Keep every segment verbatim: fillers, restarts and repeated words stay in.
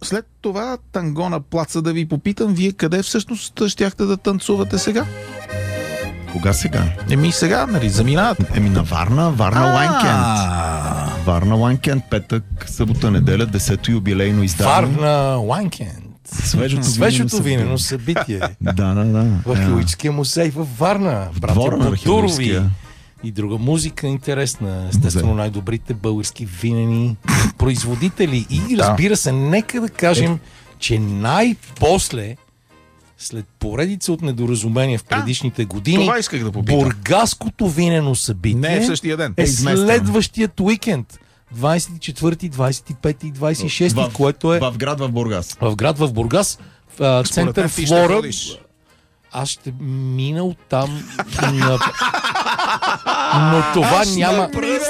след това танго на плаца да ви попитам, вие къде всъщност щяхте да танцувате сега? Кога сега? Еми сега, нали, заминават. Еми на Варна, Варна Лайнкенд. Варна Лайнкенд, петък, събота, неделя, десето юбилейно издание. Варна Лайнкенд. Свежото, Свежото винено събитие. Да, да, да. В археологическия музей във Варна. Двора на археологическия. И друга музика интересна. Естествено, музей. Най-добрите български винени производители. И разбира се, нека да кажем, е. че най-после, след поредица от недоразумения в предишните а, години, това исках да попитам. Бургаското винено събитие не е в същия ден. Е следващият уикенд. двадесет и четвърти, двадесет и пети и двадесет и шести, в, което е... В град в Бургас. В град в Бургас. В център Флора. Аз ще мина оттам на... Но това Аз няма...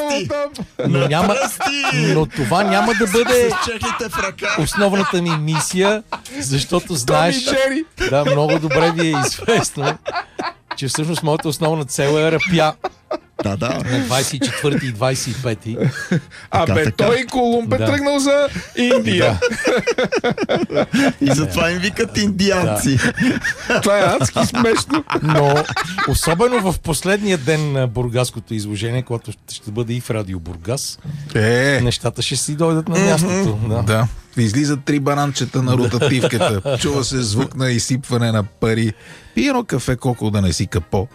Но няма... Но това няма да бъде основната ми мисия, защото знаеш... Да, много добре ви е известно, че всъщност моята основна цел е рапя. Да, да. На двадесет и четвърти и двадесет и пети. А бе, той Колумб е да. тръгнал за Индия. Да. И затова им викат индианци. Да. Това е адски смешно. Но особено в последния ден на бургаското изложение, което ще бъде и в Радио Бургас, е. нещата ще си дойдат на мястото. Да. да. Излизат три бананчета на ротативката. Чува се звук на изсипване на пари. Пи едно кафе, колко да не си капо.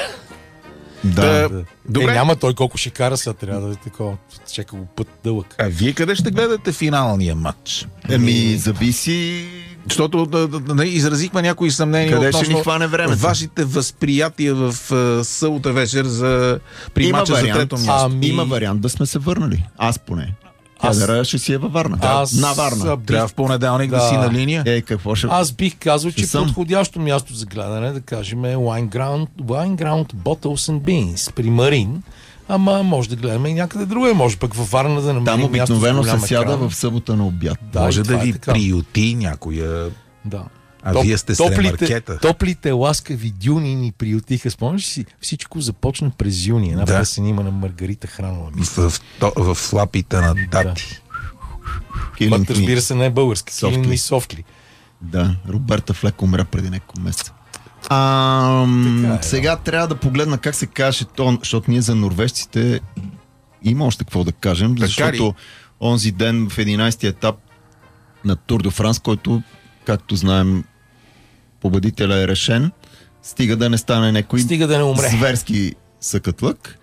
Да. да. Е, няма той колко ще кара сега, трябва да е такова. Чека го път дълъг. А вие къде ще гледате финалния матч? Еми, зависи... Защото да, да, да, изразихме някои съмнения къде относно ще ни хване времето? Вашите възприятия в uh, събота вечер за при има мача вариант, за трето място. Ами... Има вариант да сме се върнали. Аз поне. Кедъра ще си е във Варна. Аз... На Варна. Бих... Трябва в понеделник да. да си на линия. Е, какво ще... Аз бих казал, че съм... подходящо място за гледане, да кажем, е Wine Ground, Wine Ground Bottles and Beans при Марин. Ама може да гледаме и някъде друго. Може пък във Варна да намерим там място. Там обикновено се сяда в събота на обяд. Да, може да ви е приюти някоя... Да. А Топ, вие сте топлите, маркета. Топлите ласкави дюни ни приютиха. Спомняш си, всичко започна през юни. Една да. песен има на Маргарита Хранова. В, в, в лапите на Дати. Да. Път, разбира се, не е български. Килин и Софтли. Да, Роберта Флек умря преди няколко месеца. А, е, сега да. трябва да погледна как се каже то, защото ние за норвежците има още какво да кажем, така защото ли? онзи ден в единадесети етап на Тур де Франс, който, както знаем, победителя е решен, стига да не стане някой стига да не умре. Зверски съкатлък.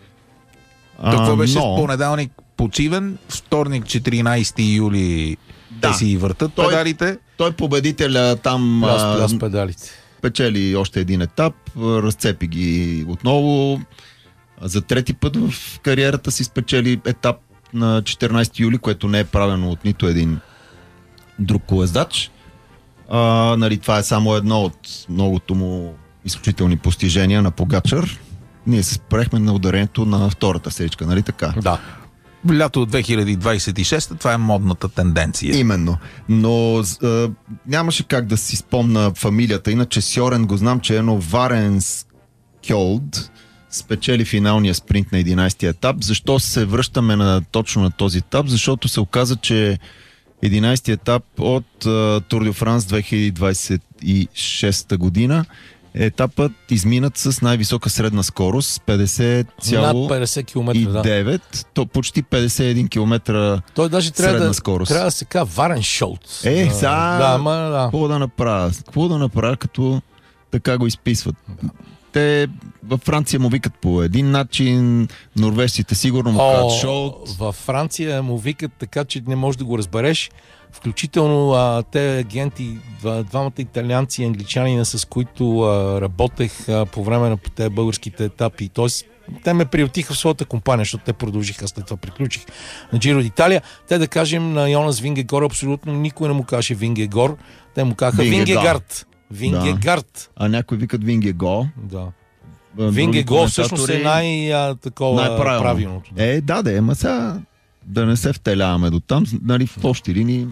Това беше но... в понеделник почивен, вторник четиринадесети юли да. те си въртат той, педалите. Той победителя там пляс, пляс педалите. Печели още един етап, разцепи ги отново. За трети път в кариерата си спечели етап на четиринадесети юли, което не е правено от нито един друг колездач. А, нали, това е само едно от многото му изключителни постижения на Погачар. Ние се спрехме на ударението на втората серичка, нали така? Да. Лято две хиляди двадесет и шеста, това е модната тенденция. Именно. Но а, нямаше как да си спомна фамилията. Иначе Сьорен го знам, че едно Варенс Кьолд спечели финалния спринт на единадесети етап. Защо се връщаме на, точно на този етап? Защото се оказа, че единадесети етап от Тур де Франс две хиляди двадесет и шеста година етапът изминат с най-висока средна скорост петдесет цяло и девет, то почти петдесет и един километра той даже трябва средна да, скорост. Трябва да се казва Варен Шолт. Е, сега да, ма, да. какво да направя? Какво да направя, като така го изписват? Да. Те във Франция му викат по един начин, норвежците сигурно му казват Шолт. Във Франция му викат така, че не можеш да го разбереш. Включително а, те агенти, два, двамата италианци и англичанина, с които а, работех а, по време на тези българските етапи. Тоест, те ме приютиха в своята компания, защото те продължиха, след това приключих на Джиро d'Италия. Те, да кажем, на Йонас Вингегор абсолютно никой не му каже Вингегор. Те му казаха Вингегард. Вингегард. Да. А някой викат Вингего. Да. Вингего всъщност е най-такова най-правилното. Да. Е, да, да, ама сега да не се втеляваме до там, нали, в общи линии,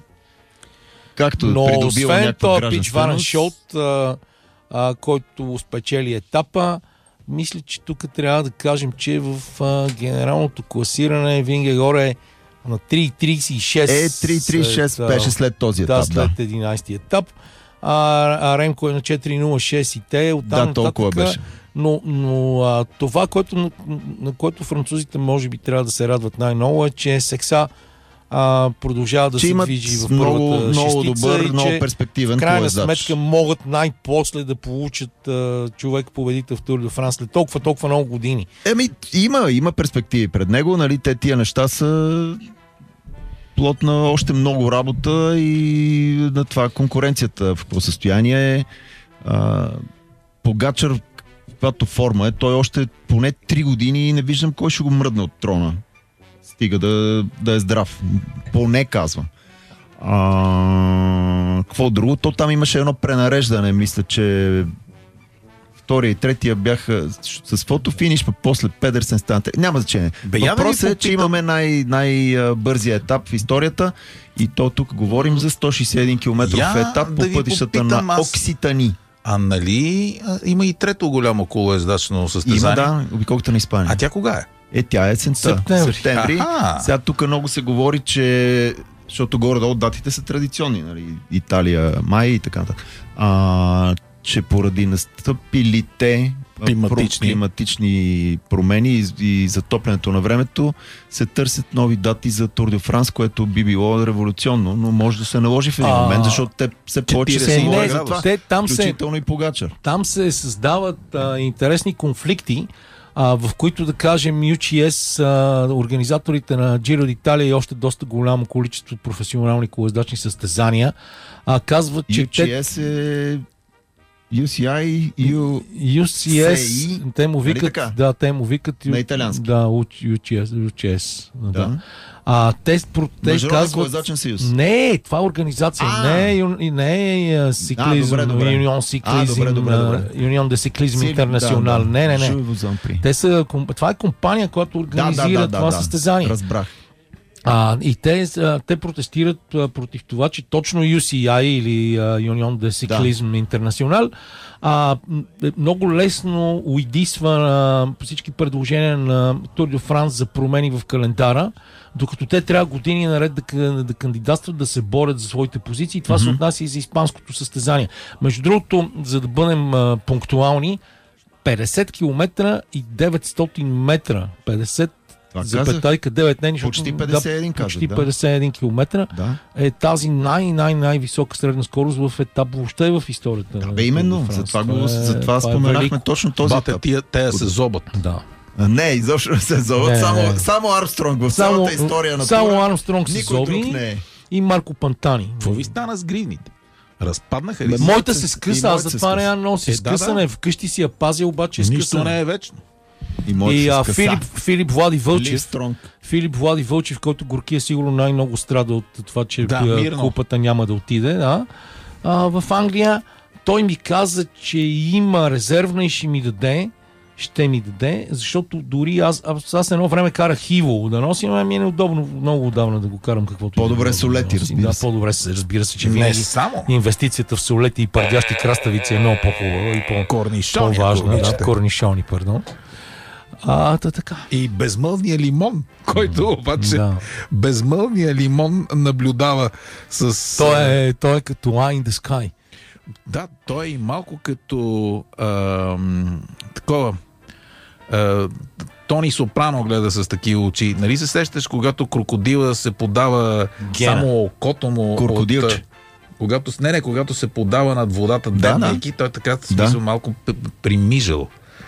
както но придобива някаква гражданственост. Пич Варен Шолт, а, а, който спечели етапа, мисля, че тук трябва да кажем, че в а, генералното класиране Вингегор е на три тридесет и шест. Е, три тридесет и шест след, беше след този етап. Да, след единайсети етап. А, а Ремко е на четири нула шест и те оттам да, толкова нататък, беше. Но, но а, това, което, на, на което французите може би трябва да се радват най-много е, че Секса а, продължава да че се имат движи в много, първата много шестица добър, и много че перспективен в крайна колездач. сметка могат най-после да получат а, човек победител в Тур де Франс след толкова, толкова много години. Еми, има, има перспективи пред него, нали, те тия неща са плод на още много работа и на това конкуренцията в какво състояние е. А, Погачар, каквато форма е, той още поне три години и не виждам кой ще го мръдне от трона. Стига да, да е здрав. Поне казвам. А, какво друго? То там имаше едно пренареждане, мисля, че втория и третия бяха с фотофиниш, па после Педерсен стана. Няма значение. Въпросът е, че имаме най- най-бързия етап в историята и то тук говорим за сто шейсет и един километров етап по да пътищата попитам, на аз... Окситани. А нали а, има и трето голямо колоездачно състезание? Има, да, обиколката на Испания. А тя кога е? Е, тя е есента. Септември. Септември. Аха. Сега тук много се говори, че защото горе-долу датите са традиционни, нали? Италия, май и така нататък. А, че поради настъпилите Климатични. климатични промени и, и затоплянето на времето се търсят нови дати за Тур де Франс, което би било революционно, но може да се наложи в един А, момент, защото те се повече се не, говори за това. те, там, се, Включително и Погачар. там се създават а, интересни конфликти, а, в които, да кажем, Ю Си Ес, а, организаторите на Giro d'Italia и още доста голямо количество професионални колездачни състезания, а, казват, че Ю Си Ес е Ю Си Ай, Ю... Ю Си Ес, Си, те му викат, нали така? да, те му викат На италиански. Да, Ю Си Ес. Да. Да. А, те, те Международен казват... колездачен съюз. Не, това е организация, А. не е, ю- не е Сиклизъм, добре, добре. Юнион А, Сиклизъм, добре, добре, добре. Юнион де Сиклизъм Си- Интернационал. да, да. Не, не, Je не. vous en prie. Те са, ком- това е компания, която организира това състезание. Разбрах. А, и те, а, те протестират а, против това, че точно Ю Си Ай или Юнион де Сиклизъм Интернационал а, м- е много лесно уидисва на всички предложения на Тур де Франс за промени в календара, докато те трябва години наред да, к- да кандидатстват, да се борят за своите позиции. Това mm-hmm. се отнася и за испанското състезание. Между другото, за да бъдем а, пунктуални, петдесет километра и деветстотин метра. петдесет Това запетайка девет, не, защото, Почти петдесет и един да, почти казах, да. петдесет и един километра Да. е тази най-най-най-висока средна скорост в етап въобще в историята. Да, на бе, Тур именно. де Франс. Затова, го, е- затова е споменахме велико. точно този Бате, етап. тия, те се зобат. Да. А, Не, изобщо не се зоват. Не, Само, не. само Армстронг в Само, цялата история на само тура. Армстронг се Никой друг зоби не е. и Марко Пантани. Какво ви стана с гривните? Разпаднаха ли? Бе, се? Моята се- се и скъса, аз моята се затова не я скъса. нося. Е, да, Скъсана да. е, вкъщи си я пазя, обаче е Нищо скъсана. не е вечно. И, моята И се а, скъса. Филип, Филип Влади Вълчев, Ливстронг. Филип Влади Вълчев, който горкия сигурно най-много страда от това, че Да, а, мирно. купата няма да отиде. Да. А, в Англия той ми каза, че има резервна и ще ми даде. Ще ми даде, защото дори аз, аз, аз едно време карах хиво да нося, но ми е неудобно много отдавна да го карам каквото. По-добре и да солети, нося. разбира Да, се. по-добре се, разбира се, че Не винаги само. инвестицията в солети и пардящи краставици е много по-хубава и по- Корнишони, по-важна. ако Да, обичате. корнишони, пардон. А, та така. И безмълвния лимон, който обаче Да. безмълвния лимон наблюдава с... Той е, той е като Eye in the Sky. Да, той е и малко като ам, такова а, Тони Сопрано гледа с такива очи. Нали се сещаш, когато крокодила се подава Гена. само окото му Крокодилче. от... Когато, не, не, когато се подава над водата Да, две да. мейки, той така в смисъл малко п- п- примижал.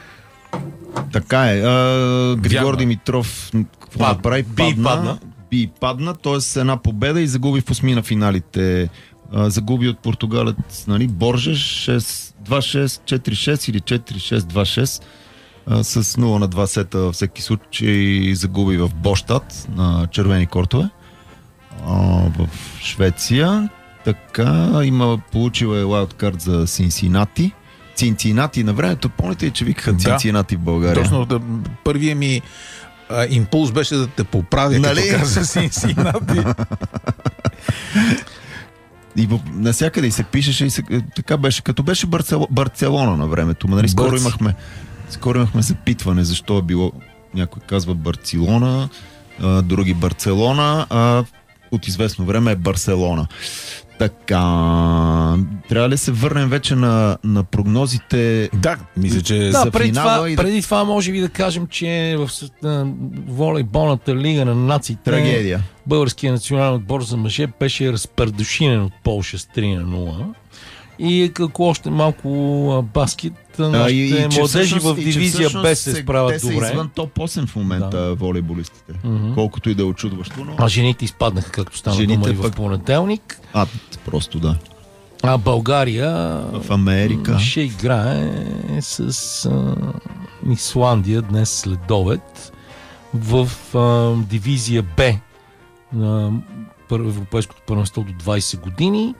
Така е. А, Григор Вярно. Димитров какво Пад- направи? би и падна. Би и падна, т.е. една победа и загуби в осмина финалите. А, загуби от португалец, нали, Боржеш шест два шест четири шест или четири шест два шест а, с нула на два сета във всеки случай загуби в Боштад на червени кортове а, в Швеция. Така, има, получила е лайлдкарт за Синсинати. Цинцинати на времето, помните ли, че викаха Да. Цинцинати в България? Точно да, първият ми а, импулс беше да те поправя, Нали? като каза Синсинати. И в- навсякъде и се пишеше и се, е, така беше, като беше Барцел, Барцелона на времето. Ма, нали, скоро Бърци. имахме скоро имахме запитване защо е било, някой казва Барцелона, а, други Барселона, а от известно време е Барселона. Така, трябва ли се върнем вече на, на прогнозите? Да, мисля, че да, за преди финала това, и преди да... това може би да кажем, че в а, волейболната лига на нациите трагедия. Българският национален отбор за мъже беше разпредушинен от Полша с три на нула. И ако още малко а, баскет, нашите и, и, младежи в дивизия Б се справят добре. Те са извън топ осем в момента, да. волейболистите. Mm-hmm. Колкото и да е очудващо. Но... А жените изпаднаха, както стана жените дума и в понеделник. А, просто да. А България в Америка ще играе с а, Исландия днес след обед в а, дивизия Б на Европейското първенство до двайсет години.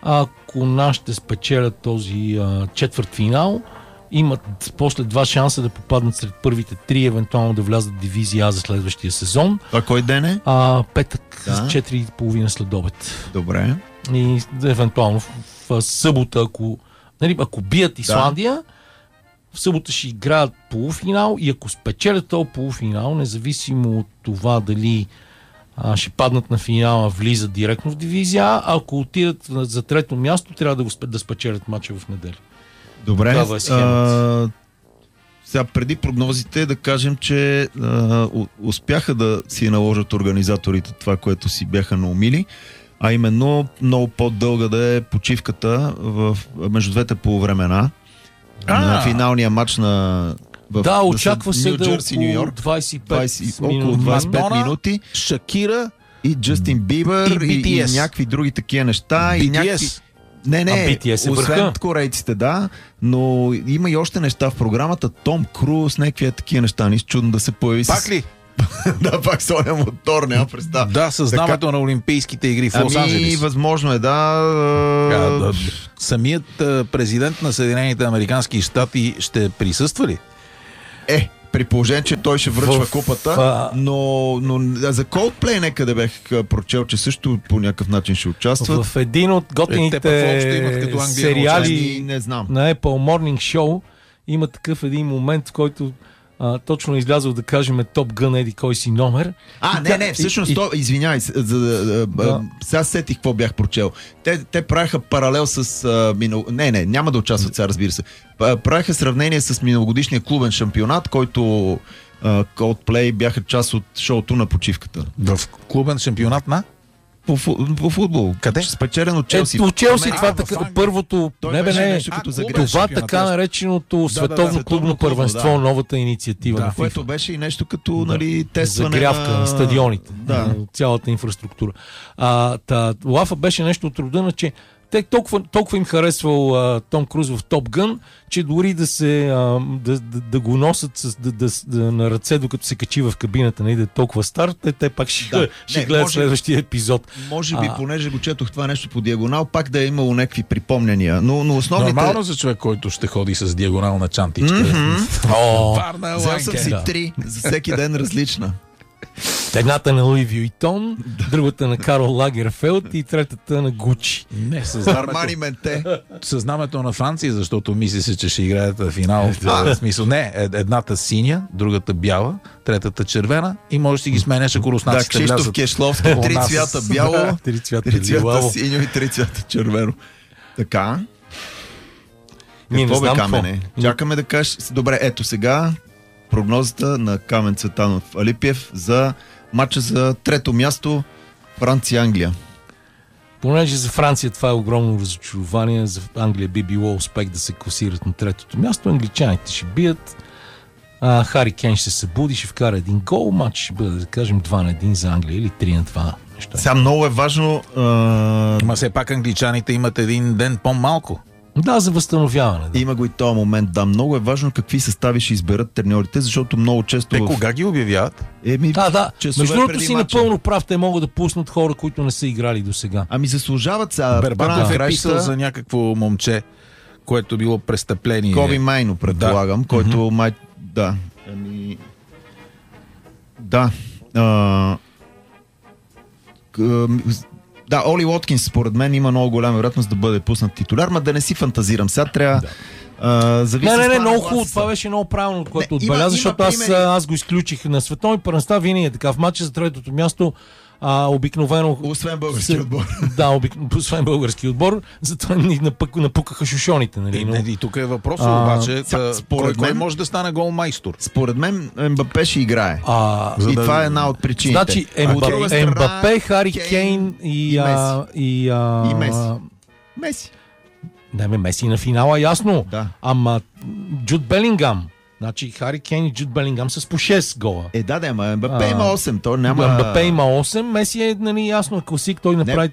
Ако нашите спечелят този а, четвъртфинал, имат после два шанса да попаднат сред първите три, евентуално да влязат в дивизия А за следващия сезон. А кой ден е? А, петък, да. с четири и половина след обед. Добре. И евентуално в, в събота, ако, нали, ако бият Исландия, да. в събота ще играят полуфинал и ако спечелят този полуфинал, независимо от това дали а, ще паднат на финала, влизат директно в дивизия А, ако отидат за трето място, трябва да, го, да спечелят матча в неделя. Добре. Е а, сега преди прогнозите да кажем, че а, успяха да си наложат организаторите това, което си бяха наумили, а именно много по-дълга да е почивката в, между двете полувремена а! на финалния матч на в, да, очаква се да Джерси, около Ню Йорк, двайсет и пет двайсет, около двайсет и пет Мадона, минути. Шакира и Джастин Бибър и, и, и някакви други такива неща. Би Ти Ес. И някакви... Не, не, е освен върха. корейците, да, но има и още неща в програмата. Том Круз, някакви такива неща. Нищо чудно да се появи. Пак с... ли? да, пак с оня мотор, няма представа. Да, със знамето така... на Олимпийските игри в Лос Анджелис. Ами, възможно е, да. А, да. Самият президент на Съединените американски щати ще присъства ли? Е, при положение, че той ще връчва в... купата, в... но, но за Coldplay некъде бех прочел, че също по някакъв начин ще участват. В един от готините е, сериали не знам. на Apple Morning Show има такъв един момент, в който а, точно излязъл да кажем Top Gun еди кой си номер. А, не, не, всъщност, и, то, извинявай, за, за, да. сега сетих какво бях прочел. Те, те правиха паралел с а, минал... Не, не, няма да участват сега, разбира се. Правиха сравнение с миналогодишния клубен шампионат, който а, Coldplay бяха част от шоуто на почивката. В клубен шампионат на? По, по футбол. Къде? Спечелен от Челси. Е, от Челси, това така, първото, не бе, не, а, това така нареченото да, световно да, да, клубно първенство, да. новата инициатива. Да, на което беше и нещо като, да. нали, тестване загрявка на, на стадионите, да. на цялата инфраструктура. А, та, Лафа беше нещо от рода на, че те толкова, толкова им харесвал а, Том Круз в Топ Гън, че дори да се а, да, да, да го носят с, да, да, да, на ръце, докато се качи в кабината, не да е толкова стар, те, те пак ще, да. ще не, гледат може, следващия епизод. Може би, а, понеже го четох това нещо по диагонал, пак да е имало някакви припомняния. Но, но основните... Нормално за човек, който ще ходи с диагонална чантичка. Mm-hmm. О, взел съм си три, за всеки ден различна. Едната на Луи Вюитон, другата на Карл Лагерфелд и третата на Гучи. Не, със знамето на Франция, защото мисли се, че ще играят в финал. В смисъл, не, едната синя, другата бяла, третата червена и можеш да си ги сменяш, ако руснаците влязат. Да, Кшиштоф Кешловски, три цвята бяло, три цвята, три цвята синьо и три цвята червено. Така. Какво бе, Камене? Чакаме да кажеш. Добре, ето сега прогнозата на Камен Цветанов Алипиев за матча за трето място Франция-Англия. Понеже за Франция това е огромно разочарование, за Англия би било успех да се класират на третото място, англичаните ще бият, а, Хари Кейн ще се събуди, ще вкара един гол, матч ще бъде, да кажем, два на един за Англия или три на два. Неща. Сега много е важно... А... Ма все пак англичаните имат един ден по-малко. Да, за възстановяване. Да. Има го и този момент. Да, много е важно какви състави ще изберат треньорите, защото много често... Те в... кога ги обявяват? Еми, да, да. Между другото си матча. Напълно прав, те могат да пуснат хора, които не са играли до сега. Ами заслужават сега. Бербатов е писал за някакво момче, което било престъпление. Коби Майно, предполагам, да. Който mm-hmm. май... Да. Ами... Да. А... Да, Оли Уоткинс според мен има много голяма вероятност да бъде пуснат титуляр, ма да не си фантазирам. Сега трябва, да. А, зависи Не, не, с не, това много на хубаво. гласа. Това беше много правилно, което Не, има- отбеляза, има защото аз, примери. аз го изключих на световни първенства. Винаги е така. В матча за третото място а, обикновено... Освен български се- отбор. Да, обик... освен български отбор, затова ни напък... напукаха шушоните. Нали? Но... И, и тук е въпросът, А, обаче, сега, та, според кой, кой мен- може да стане голмайстор? Според мен Мбапе ще играе. А, За И да- това е една от причините. значи, А от друга Ембапе, страна, Ембапе, Хари Кейн Кейн и... и а, и, а, И Меси. Меси. Не, ме, Меси на финала, ясно. Да. Ама Джуд Белингам. Значи Хари Кейн и Джуд Белингам са с по шест гола. Е, да, да, ама Мбапе А, има осем. То няма... Мбапе има осем, Меси е, нали, ясно, класик, той направи...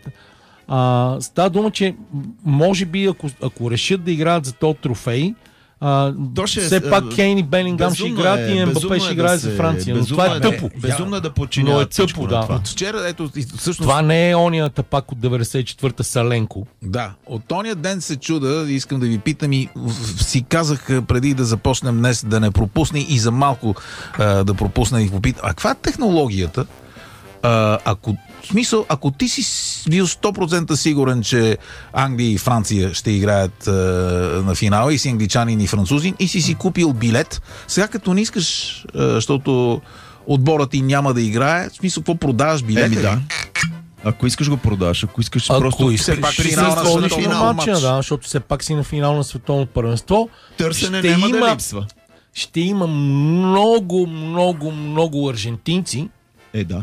А, става дума, че може би, ако, ако решат да играят за този трофей, а, То ще е, все а, пак Кейн и Белингам ще Безумно играят е, и Мбапе безумно ще е играе да за се- Франция. Но безумно това е е тъпо. да- Безумно е да Но подчиняват е тъпо, всичко на да. това. От вчера, ето, и всъщност, Това не е ония тапак от деветдесет и четвърта Саленко. да, от тония ден се чуда, искам да ви питам и в- си казах а, преди да започнем днес да не пропусне и за малко а, да пропусна и попитам, а каква е технологията? А, ако, в смисъл, ако ти си с- бил сто процента сигурен, че Англия и Франция ще играят а, на финала и си англичанин и французин и си си купил билет, сега като не искаш, а, защото отборът ти няма да играе, в смисъл, какво продаваш билет? Еми да. Ако искаш го продаш, ако искаш Ако просто искаш, пак ще финал на присъстваш световно на матча, матч. да, защото все пак си на финал на световно първенство. търсене ще няма има- да липсва. Ще има много, много, много аржентинци, Е, да.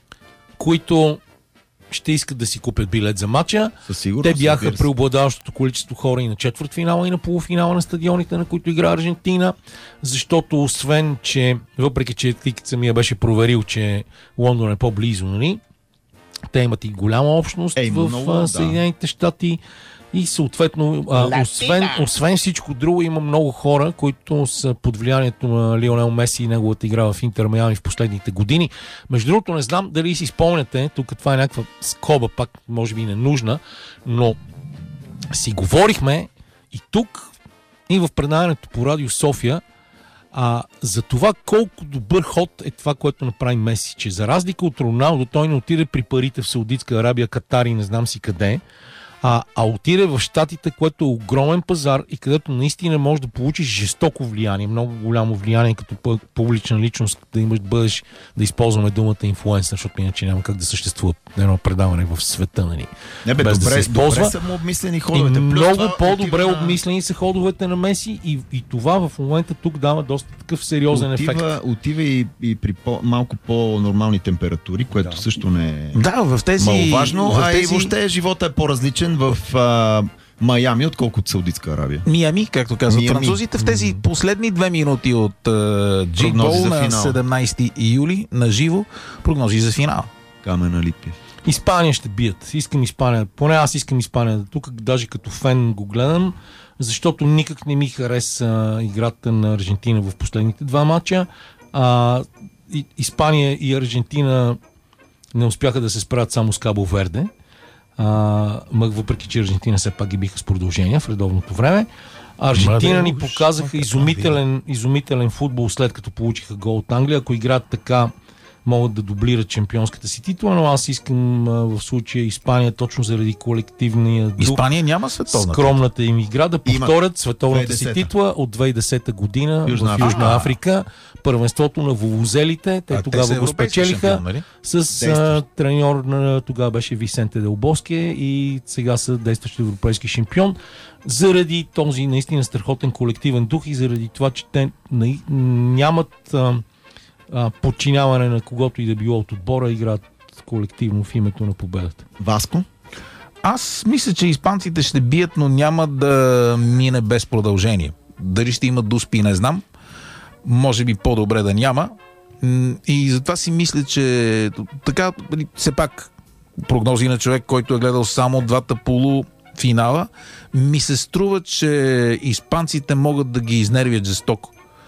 които ще искат да си купят билет за матча. Със сигурност. Те бяха разбира се. преобладаващото количество хора и на четвъртфинала, и на полуфинала на стадионите, на които игра Аржентина, защото освен, че въпреки, че Тикът самия беше проверил, че Лондон е по-близо, нали? Те имат и голяма общност Е, има в много, а, да. Съединените щати и съответно, а, освен, освен всичко друго, има много хора, които са под влиянието на Лионел Меси и неговата игра в Интер Майами в последните години. Между другото, не знам дали си спомняте, тук това е някаква скоба, пак може би ненужна, но си говорихме и тук, и в предаването по Радио София, а, за това колко добър ход е това, което направи Меси, че за разлика от Роналдо, той не отиде при парите в Саудитска Арабия, Катар и не знам си къде, а, а отиде в Щатите, което е огромен пазар и където наистина можеш да получиш жестоко влияние, много голямо влияние като пъ- публична личност, да имаш, бъдеш, да използваме думата инфлуенсър, защото иначе няма как да съществува едно предаване в света, нали? Не, бе, без да добре, се използва. добре са му обмислени И ходовете. Плюс много това по-добре отива на- обмислени са ходовете на Меси и, и това в момента тук дава доста такъв сериозен ефект. Отива, отива и, и при по, малко по-нормални температури, което Да. също не е Да, в тези... маловажно, в а и тези... въобще живота е по-различен в а, Майами, отколкото Саудитска Арабия. Миами, както казват Миами. французите, в тези последни две минути от Прогнози Джибол за на финал. седемнайсети юли на живо, прогнози за финал. Камена Липиев. Испания ще бият. Искам Испания. Поне аз искам Испания. Тук даже като фен го гледам, защото никак не ми хареса играта на Аржентина в последните два матча. А, и, Испания и Аржентина не успяха да се справят само с Кабо Верде. А, мък въпреки, че Аржентина все пак ги биха с продължения в редовното време. Аржентина ни показаха изумителен, изумителен футбол, след като получиха гол от Англия. Ако играят така, могат да дублират чемпионската си титла, но аз искам а, в случая Испания, точно заради колективния дух, Испания няма световна. скромната им игра, да Има. повторят световната две хиляди и си десета. титла от две хиляди и десета година Южна в Африка. Южна Африка. Първенството на вувузелите. Те А, те тогава са го европейски спечелиха шампион, нали? с а, Действащ. треньор на тогава беше Висенте Дел Боске и сега са действащ европейски шампион. Заради този наистина страхотен колективен дух и заради това, че те наи- нямат а, а, подчиняване на когото и да било от отбора, играят колективно в името на победата. Васко? Аз мисля, че испанците ще бият, но няма да мине без продължение. Дали ще имат дуспи, не знам. Може би по-добре да няма. М, И затова си мисля, че така, нали, все пак прогнози на човек, който е гледал само двата полуфинала, ми се струва, че испанците могат да ги изнервят жестоко.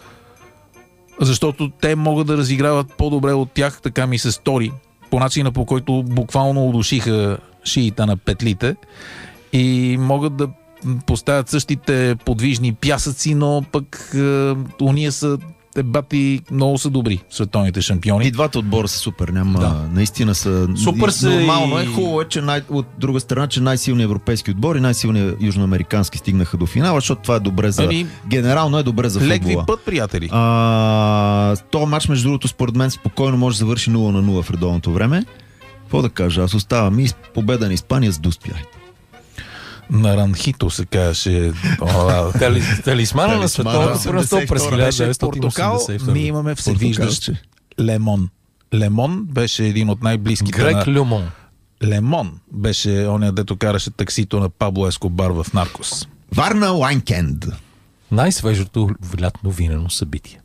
Защото те могат да разиграват по-добре от тях, така ми се стори, по начина, по който буквално удушиха шиите на петлите и могат да поставят същите подвижни пясъци, но пък е, уния са те бати много са добри, световните шампиони. И двата отбора са супер, няма, Да. наистина са... Супер са Нормално и- е, хубаво е, че най... от друга страна, че най-силният европейски отбор и най-силният южноамерикански стигнаха до финала, защото това е добре за... Ами, Генерално е добре за Лек ви футбола. път, приятели. А, този матч, между другото, според мен спокойно може да завърши нула на нула в редовното време. Какво да кажа? Аз оставам и с победа на Испания с Дуспяйте. Наранхито се казваше. О, Тали, талисмана на Талисмана, световното първенство през осемдесет и втора беше хиляда деветстотин Португал, осемдесет и втора. ние имаме всевиждащ Лемон. Лемон беше един от най-близките Грек на... Люмон. Лемон беше оня, дето караше таксито на Пабло Ескобар в Наркос. Варна Лайнкенд. Най-свежото лятно винено събитие.